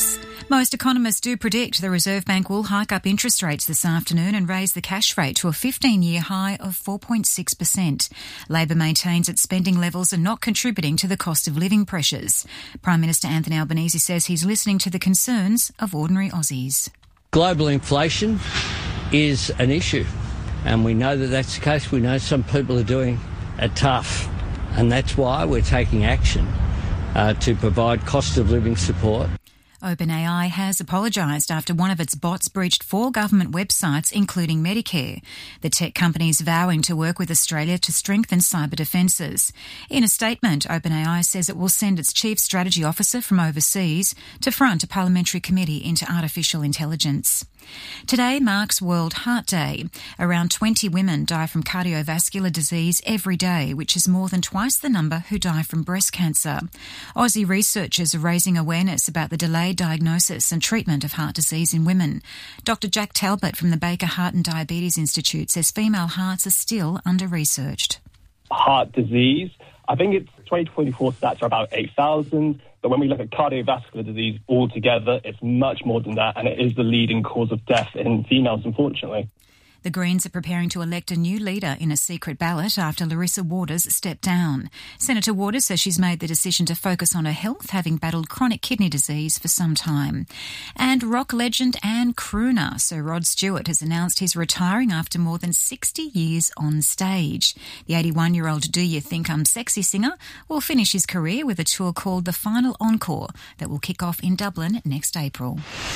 news. Most economists do predict the Reserve Bank will hike up interest rates this afternoon and raise the cash rate to a 15-year high of 4.6%. Labor maintains its spending levels are not contributing to the cost of living pressures. Prime Minister Anthony Albanese says he's listening to the concerns of ordinary Aussies. Global inflation is an issue, and we know that that's the case. We know some people are doing it tough, and that's why we're taking action to provide cost of living support. OpenAI has apologised after one of its bots breached 4 government websites, including Medicare. The tech company is vowing to work with Australia to strengthen cyber defences. In a statement, OpenAI says it will send its chief strategy officer from overseas to front a parliamentary committee into artificial intelligence. Today marks World Heart Day. Around 20 women die from cardiovascular disease every day, which is more than twice the number who die from breast cancer. Aussie researchers are raising awareness about the delayed diagnosis and treatment of heart disease in women. Dr. Jack Talbot from the Baker Heart and Diabetes Institute says female hearts are still under-researched. Heart disease, I think it's 2024 stats are about 8,000. But when we look at cardiovascular disease altogether, it's much more than that, and it is the leading cause of death in females, unfortunately. The Greens are preparing to elect a new leader in a secret ballot after Larissa Waters stepped down. Senator Waters says she's made the decision to focus on her health, having battled chronic kidney disease for some time. And rock legend and crooner Sir Rod Stewart has announced he's retiring after more than 60 years on stage. The 81-year-old Do You Think I'm Sexy singer will finish his career with a tour called The Final Encore that will kick off in Dublin next April.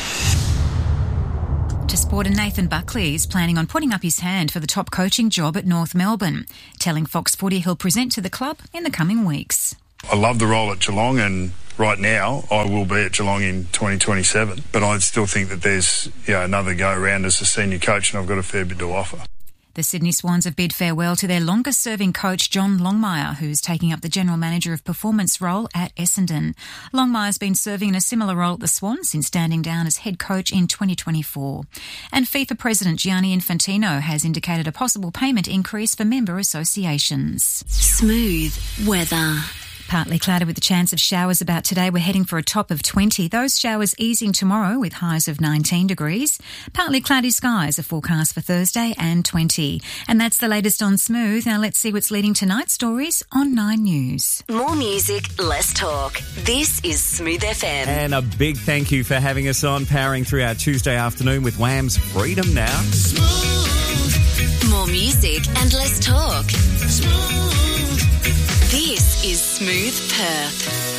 To sport, and Nathan Buckley is planning on putting up his hand for the top coaching job at North Melbourne, telling Fox Footy he'll present to the club in the coming weeks. I love the role at Geelong, and right now I will be at Geelong in 2027, but I still think that there's another go around as a senior coach, and I've got a fair bit to offer. The Sydney Swans have bid farewell to their longest-serving coach, John Longmire, who's taking up the General Manager of Performance role at Essendon. Longmire's been serving in a similar role at the Swans since standing down as head coach in 2024. And FIFA President Gianni Infantino has indicated a possible payment increase for member associations. Smooth weather. Partly cloudy with a chance of showers about today. We're heading for a top of 20. Those showers easing tomorrow with highs of 19 degrees. Partly cloudy skies are forecast for Thursday and 20. And that's the latest on Smooth. Now let's see what's leading tonight's stories on 9 News. More music, less talk. This is Smooth FM. And a big thank you for having us on, powering through our Tuesday afternoon with Wham's Freedom Now. Smooth. More music and less talk. Smooth. This is Smooth Perth.